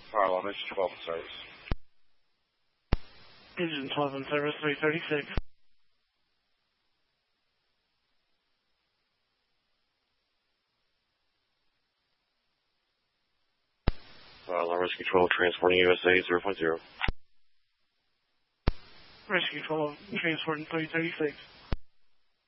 Fire Mission 12 in service. Engine 12 in service, 336. Rescue 12, transporting USA 0.0. Rescue 12, transporting 336.